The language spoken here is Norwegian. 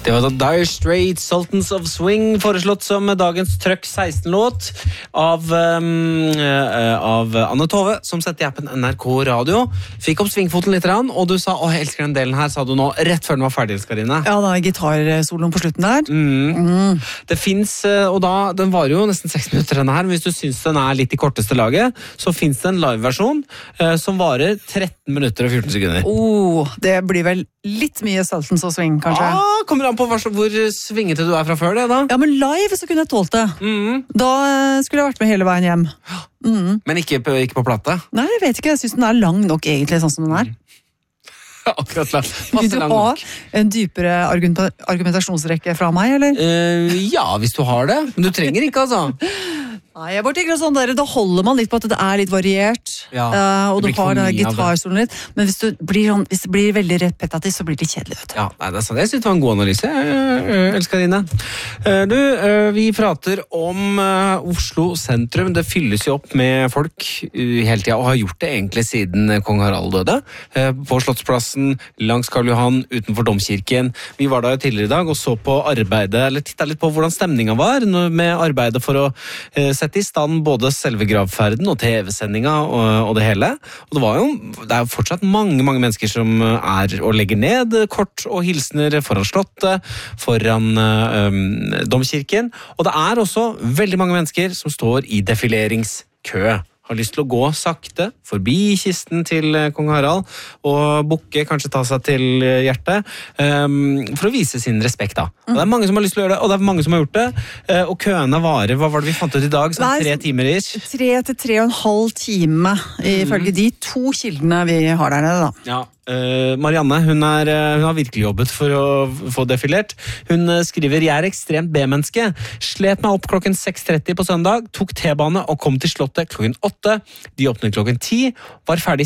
Det var da Dire Straits, Sultans of Swing, foreslått som dagens Trøkk 16-låt av Anne Tove, som setter i appen NRK Radio. Fikk opp svingfoten litt, og du sa, jeg elsker den delen her, sa du nå, rett før den var ferdig, Karine. Ja, da er gitarsoloen på slutten der. Det finnes, og da, den varer jo nesten 6 minutter denne her, men hvis du synes den er litt i korteste laget, så finnes det en live-versjon som varer 13 minutter og 14 sekunder. Det blir vel litt mye Sultans of Swing, kanskje? Kommer an på hvor svingete du er fra før det, da. Ja, men live så kunne jeg tålt det. Da skulle jeg vært med hele veien hjem. Men ikke på plate? Nei, jeg vet ikke. Jeg synes den er lang nok egentlig, sånn som den er. Akkurat lang. Vil du ha en dypere argumentasjonsrekke fra meg, eller? Ja, hvis du har det. Men du trenger ikke, altså. Nei, jeg bare tenker sånn der, da holder man litt på at det er litt variert, og du har den gitarsolen litt, men hvis det blir veldig repetitivt, så blir det litt kjedelig, vet du. Ja, nei, det er sant. Jeg synes det var en god analyse, Elskarine. Vi prater om Oslo sentrum. Det fylles jo opp med folk hele tiden, og har gjort det egentlig siden kong Harald døde. På Slottsplassen, langs Karl Johan, utenfor Domkirken. Vi var der tidligere i dag og så på arbeidet, eller tittet litt på hvordan stemningen var med arbeidet for å sette i stand både selve gravferden og TV-sendinga og det hele. Og det er jo fortsatt mange mennesker som er og legger ned kort og hilsner foran slottet, foran Domkirken. Og det er også veldig mange mennesker som står i defileringskø. Har lyst til å gå sakte forbi kisten til kong Harald og bukke, kanskje ta seg til hjertet for å vise sin respekt da. Og det er mange som har lyst til å gjøre det, og det er mange som har gjort det, og køene varer, hva var det vi fant ut i dag? Sånn 3 timer ish? 3 til 3,5 time ifølge de 2 kildene vi har der nede da. Ja. Marianne, hun har virkelig jobbet for å få defilert. Hun skriver, jeg er ekstremt B-menneske. Slet meg opp klokken 6:30 på søndag, tok T-bane og kom til slottet klokken 8. De åpnet klokken 10, var ferdig